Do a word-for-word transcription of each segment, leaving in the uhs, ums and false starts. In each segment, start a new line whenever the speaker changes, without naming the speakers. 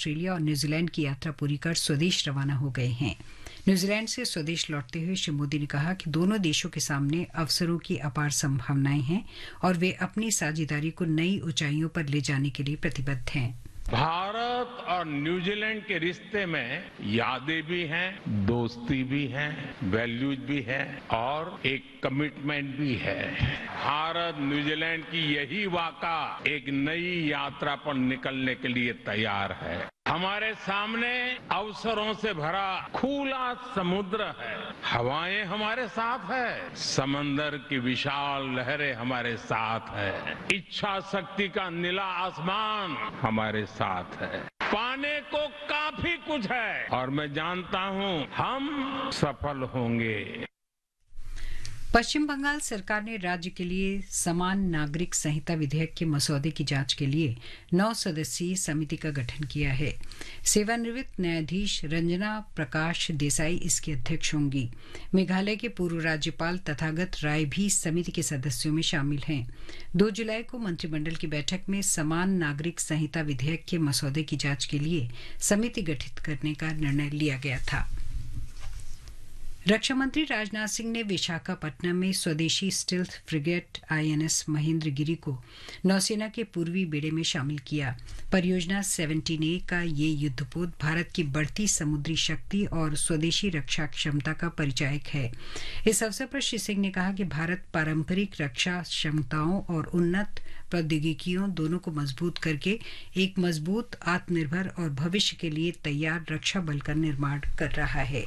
Australia और New Zealand की यात्रा पूरी कर स्वदेश रवाना हो गए हैं। न्यूजीलैंड से स्वदेश लौटते हुए श्री मोदी ने कहा कि दोनों देशों के सामने अवसरों की अपार संभावनाएं हैं और वे अपनी साझेदारी को नई ऊंचाइयों पर ले जाने के लिए प्रतिबद्ध हैं।
भारत और न्यूजीलैंड के रिश्ते में यादें भी हैं, दोस्ती भी है, वैल्यूज भी है और एक कमिटमेंट भी है। भारत न्यूजीलैंड की यही वाका एक नई यात्रा पर निकलने के लिए तैयार है। हमारे सामने अवसरों से भरा खुला समुद्र है, हवाएं हमारे साथ है, समंदर की विशाल लहरें हमारे साथ है, इच्छा शक्ति का नीला आसमान हमारे साथ है। पाने को काफी कुछ है और मैं जानता हूं हम सफल होंगे।
पश्चिम बंगाल सरकार ने राज्य के लिए समान नागरिक संहिता विधेयक के मसौदे की जांच के लिए नौ सदस्यीय समिति का गठन किया है। सेवानिवृत्त न्यायाधीश रंजना प्रकाश देसाई इसकी अध्यक्ष होंगी। मेघालय के पूर्व राज्यपाल तथागत राय भी समिति के सदस्यों में शामिल हैं। दो जुलाई को मंत्रिमंडल की बैठक में समान नागरिक संहिता विधेयक के मसौदे की जांच के लिए समिति गठित करने का निर्णय लिया गया था। रक्षा मंत्री राजनाथ सिंह ने विशाखापट्टनम में स्वदेशी स्टिल्थ फ्रिगेट आईएनएस महेंद्रगिरी को नौसेना के पूर्वी बेड़े में शामिल किया। परियोजना सेवनटीन ए का ये युद्धपोत भारत की बढ़ती समुद्री शक्ति और स्वदेशी रक्षा क्षमता का परिचायक है। इस अवसर पर श्री सिंह ने कहा कि भारत पारंपरिक रक्षा क्षमताओं और उन्नत प्रौद्योगिकियों दोनों को मजबूत करके एक मजबूत, आत्मनिर्भर और भविष्य के लिए तैयार रक्षा बल का निर्माण कर रहा है।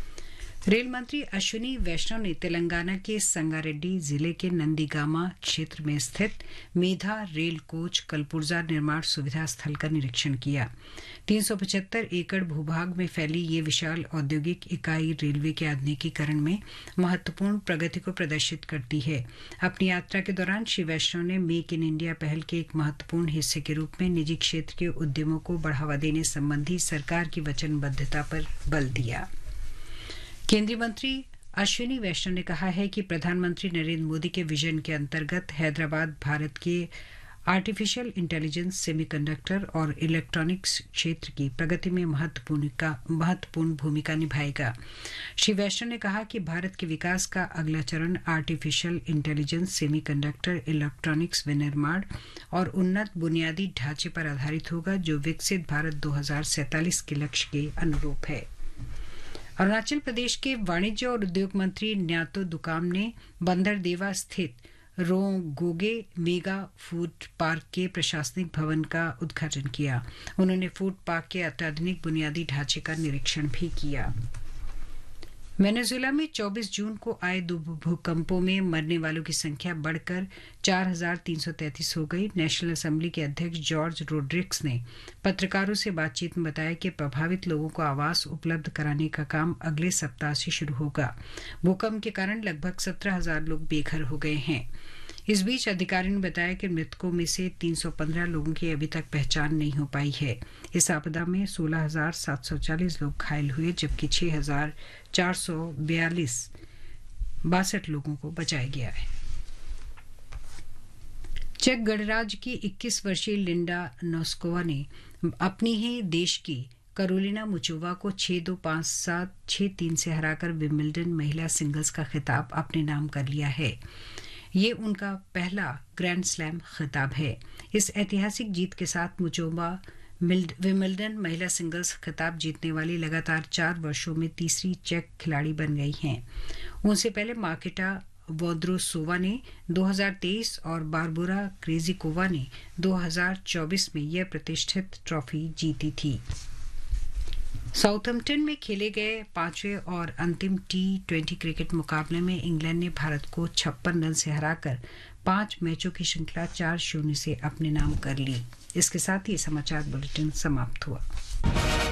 रेल मंत्री अश्विनी वैष्णव ने तेलंगाना के संगारेड्डी जिले के नंदीगामा क्षेत्र में स्थित मेधा रेल कोच कलपुर्जा निर्माण सुविधा स्थल का निरीक्षण किया। तीन सौ पचहत्तर एकड़ भूभाग में फैली ये विशाल औद्योगिक इकाई रेलवे के आधुनिकीकरण में महत्वपूर्ण प्रगति को प्रदर्शित करती है। अपनी यात्रा के दौरान श्री वैष्णव ने मेक इन इंडिया पहल के एक महत्वपूर्ण हिस्से के रूप में निजी क्षेत्र के उद्यमों को बढ़ावा देने संबंधी सरकार की वचनबद्धता पर बल दिया। केंद्रीय मंत्री अश्विनी वैष्णव ने कहा है कि प्रधानमंत्री नरेंद्र मोदी के विजन के अंतर्गत हैदराबाद भारत के आर्टिफिशियल इंटेलिजेंस, सेमीकंडक्टर और इलेक्ट्रॉनिक्स क्षेत्र की प्रगति में महत्वपूर्ण भूमिका निभाएगा। श्री वैष्णव ने कहा कि भारत के विकास का अगला चरण आर्टिफिशियल इंटेलिजेंस, सेमीकंडक्टर, इलेक्ट्रॉनिक्स विनिर्माण और उन्नत बुनियादी ढांचे पर आधारित होगा, जो विकसित भारत दो हजार सैंतालीस के लक्ष्य के अनुरूप है। अरुणाचल प्रदेश के वाणिज्य और उद्योग मंत्री न्यातो दुकाम ने बंदरदेवा स्थित रोंगोगे मेगा फूड पार्क के प्रशासनिक भवन का उद्घाटन किया। उन्होंने फूड पार्क के अत्याधुनिक बुनियादी ढांचे का निरीक्षण भी किया। वेनेजुएला में चौबीस जून को आए दो भूकंपों में मरने वालों की संख्या बढ़कर चार हजार तीन सौ तैंतीस हो गई। नेशनल असेंबली के अध्यक्ष जॉर्ज रोड्रिग्स ने पत्रकारों से बातचीत में बताया कि प्रभावित लोगों को आवास उपलब्ध कराने का काम अगले सप्ताह से शुरू होगा। भूकंप के कारण लगभग सत्रह हजार लोग बेघर हो गए हैं। इस बीच अधिकारी ने बताया कि मृतकों में से तीन सौ पंद्रह लोगों की अभी तक पहचान नहीं हो पाई है। इस आपदा में सोलह हजार सात सौ चालीस लोग घायल हुए, जबकि छह हजार चार सौ बयालीस बासठ लोगों को बचाया गया है। चेक गणराज्य की इक्कीस वर्षीय लिंडा नोस्कोवा ने अपनी ही देश की करोलिना मुचोवा को छह दो पांच सात छह तीन से हराकर विंबलडन महिला सिंगल्स का खिताब अपने नाम कर लिया है। ये उनका पहला ग्रैंड स्लैम खिताब है। इस ऐतिहासिक जीत के साथ मुचोवा विंबलडन महिला सिंगल्स खिताब जीतने वाली लगातार चार वर्षों में तीसरी चेक खिलाड़ी बन गई हैं। उनसे पहले मार्केटा वोद्रोसोवा ने दो हजार तेईस और बारबोरा क्रेजिकोवा ने दो हजार चौबीस में यह प्रतिष्ठित ट्रॉफी जीती थी। साउथम्पटन में खेले गए पांचवें और अंतिम टी ट्वेंटी क्रिकेट मुकाबले में इंग्लैंड ने भारत को छप्पन रन से हराकर पांच मैचों की श्रृंखला चार शून्य से अपने नाम कर ली। इसके साथ ही समाचार बुलेटिन समाप्त हुआ।